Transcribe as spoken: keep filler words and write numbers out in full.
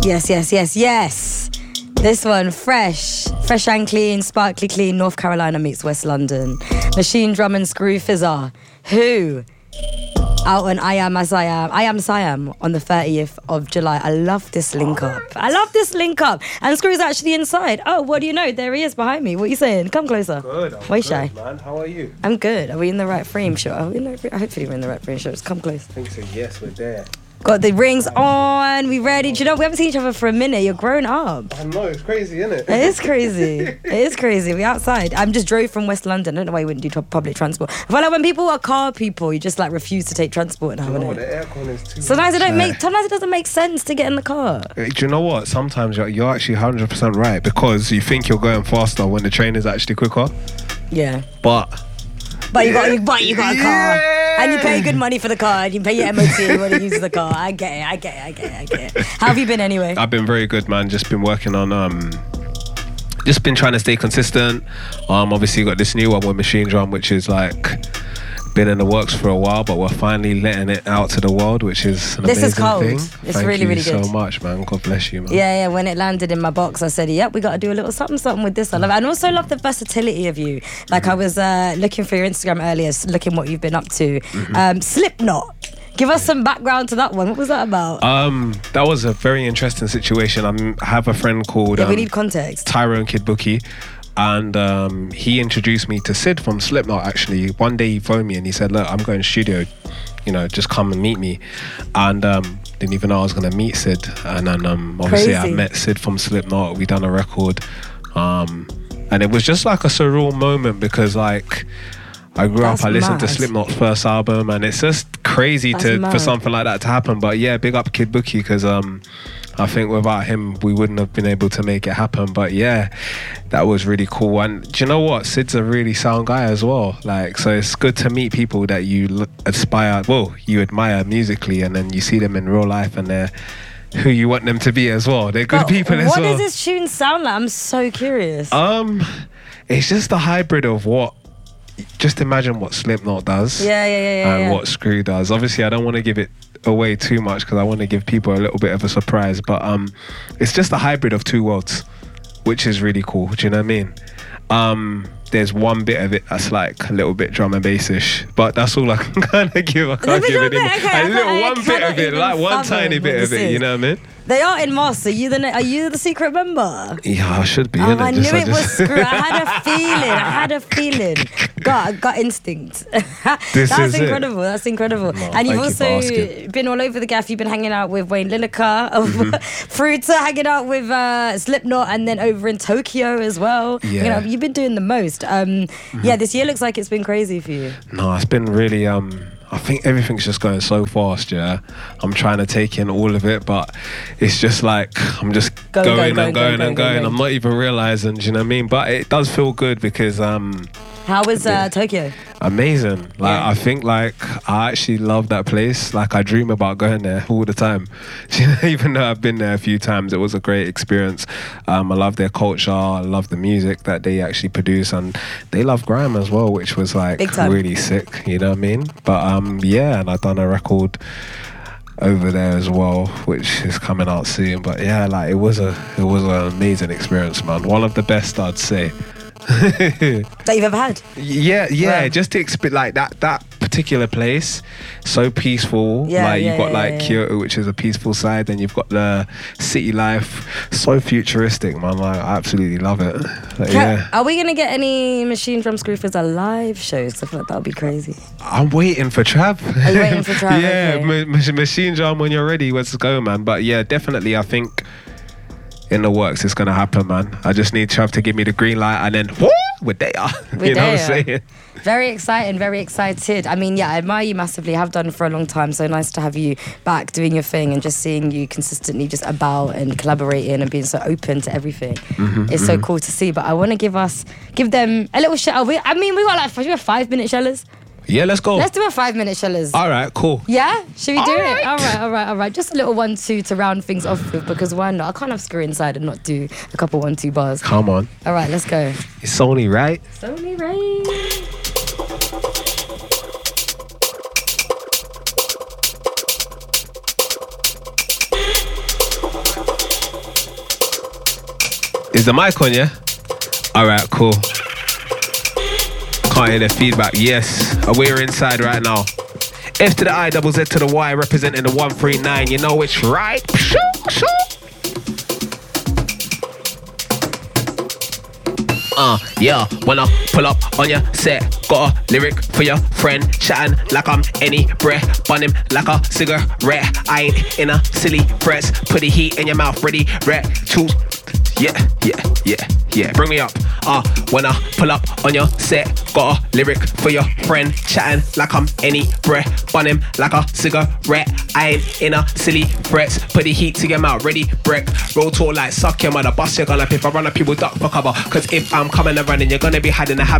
Yes, yes, yes, yes. This one, fresh. Fresh and clean, sparkly clean, North Carolina meets West London. Machine Drum and Screw Fizzer. Who? Out on I Am As I Am. I Am As I Am on the thirtieth of July. I love this link up. I love this link up. And Screw's actually inside. Oh, what do you know? There he is behind me. What are you saying? Come closer. Good. I'm Why good, shy? man. How are you? I'm good. Are we in the right frame? Sure. Are we in the right, hopefully we're in the right frame. Sure. Just come close. I think so. Yes, we're there. Got the rings on. We ready. Do you know, we haven't seen each other for a minute. You're grown up. I know, it's crazy, isn't it? It is crazy. It is crazy. We outside. I'm just drove from West London. I don't know why you wouldn't do t- public transport. I feel like when people are car people, you just like refuse to take transport now. You know innit? what, the aircon is too Sometimes it much. don't make. Sometimes it doesn't make sense to get in the car. Do you know what? Sometimes you're, you're actually one hundred percent right, because you think you're going faster when the train is actually quicker. Yeah. But But you got, you, but you got a car, Yeah. and you pay good money for the car, and you pay your M O T when you use the car. I get it. I get it. I get it. I get it. How have you been anyway? I've been very good, man. Just been working on um just been trying to stay consistent. Um obviously got this new one with Machine Drum, which is like been in the works for a while, but we're finally letting it out to the world, which is an This is amazing cold. thing. It's Thank really, you really good. so much, man. God bless you, man. Yeah, yeah. When it landed in my box, I said, "Yep, we got to do a little something, something with this." I love it. And also love the versatility of you. Like I was uh, looking for your Instagram earlier, s- looking what you've been up to. Mm-hmm. Um, Slipknot. Give us some background to that one. What was that about? Um, that was a very interesting situation. I'm, I have a friend called yeah, um, we need context. Tyrone Kid Bookie, and um, he introduced me to Sid from Slipknot. Actually, one day he phoned me and he said, "Look, I'm going to studio. You know, just come and meet me." And um, didn't even know I was going to meet Sid. And then um, obviously Crazy. I met Sid from Slipknot. We done a record, um, and it was just like a surreal moment, because like I grew That's up, I listened to mad. Slipknot's first album, and it's just crazy That's to mad. for something like that to happen. But yeah, big up Kid Bookie, because um, I think without him we wouldn't have been able to make it happen. But yeah, that was really cool. And do you know what? Sid's a really sound guy as well. Like, so it's good to meet people that you l- aspire, well, you admire musically, and then you see them in real life, and they're who you want them to be as well. They're good But people as what well. does this tune sound like? I'm so curious. Um, it's just a hybrid of what. Just imagine what Slipknot does. yeah, yeah, yeah, yeah. And yeah. what Screw does. Obviously, I don't want to give it away too much, because I want to give people a little bit of a surprise. But um, it's just a hybrid of two worlds, which is really cool. Do you know what I mean? Um, there's one bit of it that's like a little bit drum and bass-ish, but that's all I can kind of give. I can't bit give of it it, in. okay, A I little can't- I one bit cannot of it, even like one fathom tiny what bit of this it. You is. know what I mean? They are in Master. You the are you the secret member? Yeah, I should be. Oh, innit? I knew Just- it was just- Screw. I had a feeling. I had a feeling. Gut, gut instinct. This That's is it. incredible. That's incredible. No, and you've thank you for also asking. been all over the gaff. You've been hanging out with Wayne Lineker, Mm-hmm. Fruita, hanging out with uh, Slipknot, and then over in Tokyo as well. You Yeah. know, you've been doing the most. Um, Yeah, this year looks like it's been crazy for you. No, it's been really. Um, I think everything's just going so fast. Yeah, I'm trying to take in all of it, but it's just like I'm just Go, go, going go, and go, going go, and go, going. go. I'm not even realizing. Do you know what I mean? But it does feel good, because um, How was uh, Tokyo? amazing. Like Yeah. I think like I actually love that place. Like I dream about going there all the time. Even though I've been there a few times, it was a great experience. Um, I love their culture. I love the music that they actually produce, and they love grime as well, which was like Big time. really sick. You know what I mean? But um, yeah, and I've done a record over there as well, which is coming out soon. But yeah, like it was a it was an amazing experience, man. One of the best, I'd say. That you've ever had? Yeah, yeah, Wow. just to expect like that that particular place, so peaceful. Yeah, like yeah, you've got yeah, like yeah, yeah. Kyoto, which is a peaceful side, and you've got the city life, so futuristic, man. Like I absolutely love it. Like, Ca- yeah, Are we gonna get any Machine Drum Screw Fizzer live shows? I feel like that would be crazy. I'm waiting for Trav. Are you waiting for Trav? yeah, Okay. ma- ma- Machine Drum, when you're ready, let's go, man. But yeah, definitely, I think in the works it's gonna happen, man. I just need Trav to give me the green light, and then whoo, we're there. We're you know what I'm there. saying? Very exciting, very excited. I mean, yeah, I admire you massively. Have done for a long time. So nice to have you back doing your thing and just seeing you consistently just about and collaborating and being so open to everything. Mm-hmm, It's so cool to see. But I want to give us, give them a little shout. We, I mean, we got like we got five minute shellers. Yeah, let's go. Let's do a five minute shellers. All right, cool. Yeah? Should we do All it? right. All right, all right, all right. Just a little one, two to round things off with, because why not? I can't have Screw inside and not do a couple one, two bars. Come on, All right, let's go. it's Sony, right? Sony Rain. Is the mic on, yeah? Alright, cool. Can't hear the feedback. Yes, we're inside right now. F to the I, double Z to the Y, representing the one three nine. You know it's right. Sure, sure. Uh, yeah, when I pull up on your set, got a lyric for your friend, chatting like I'm any breath, bun him like a cigarette. I ain't in a silly press, put the heat in your mouth, ready, red, choose. Yeah, yeah, yeah, yeah, bring me up. Uh, when I pull up on your set, got a lyric for your friend, chatting like I'm any breath, bun him like a cigarette. I ain't in a silly threats, put the heat to your mouth, ready, break. Roll tall like suck your mother, bust your gun up. If I run up, you will duck for cover. Cause if I'm coming and running, you're gonna be hiding the habit.